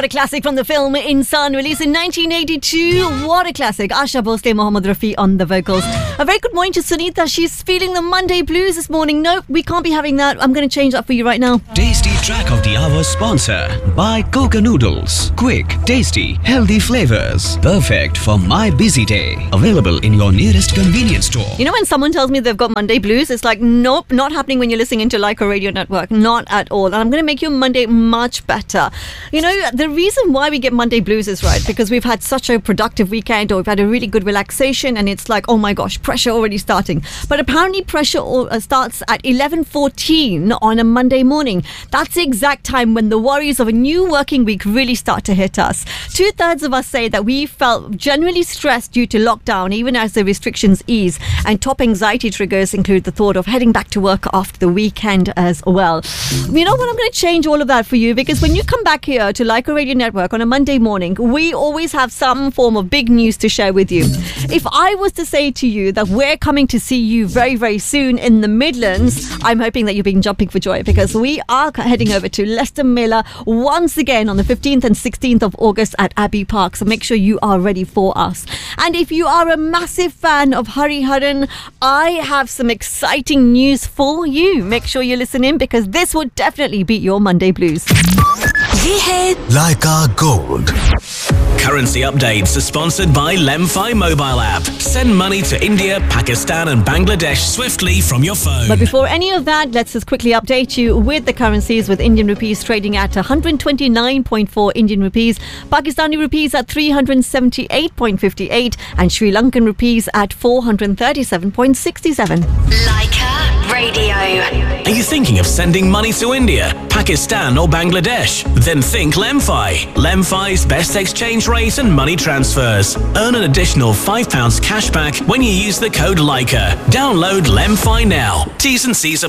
What a classic from the film Insan, released in 1982. What a classic. Asha Bhosle, Mohammad Rafi on the vocals. A very good morning to Sunita. She's feeling the Monday blues this morning. Nope, we can't be having that. I'm going to change that for you right now. Tasty track of the hour sponsor by Coca Noodles. Quick, tasty, healthy flavors. Perfect for my busy day. Available in your nearest convenience store. You know when someone tells me they've got Monday blues, it's like, nope, not happening when you're listening to Leica Radio Network. Not at all. And I'm going to make your Monday much better. You know, the reason why we get Monday blues is right because we've had such a productive weekend, or we've had a really good relaxation, and it's like, oh my gosh, pressure already starting. But apparently pressure starts at 11:14 on a Monday morning. That's the exact time when the worries of a new working week really start to hit us. 2/3 of us say that we felt generally stressed due to lockdown, even as the restrictions ease. And top anxiety triggers include the thought of heading back to work after the weekend as well. You know what? I'm going to change all of that for you, because when you come back here to Leica Radio Network on a Monday morning, we always have some form of big news to share with you. If I was to say to you that we're coming to see you very, very soon in the Midlands, I'm hoping that you've been jumping for joy, because we are heading over to Leicester Miller once again on the 15th and 16th of August at Abbey Park. So make sure you are ready for us. And if you are a massive fan of Hariharan, I have some exciting news for you. Make sure you listen in, because this would definitely beat your Monday blues. ये है Leica Gold. Currency updates are sponsored by Lemfi mobile app. Send money to India, Pakistan and Bangladesh swiftly from your phone. But before any of that, let's just quickly update you with the currencies, with Indian rupees trading at 129.4 Indian rupees, Pakistani rupees at 378.58 and Sri Lankan rupees at 437.67. Leica Radio. Are you thinking of sending money to India, Pakistan or Bangladesh? Then think Lemfi. Lemfi's best exchange rate and money transfers. Earn an additional £5 cash back when you use the code Leica. Download Lemfi now. T's and C's apply.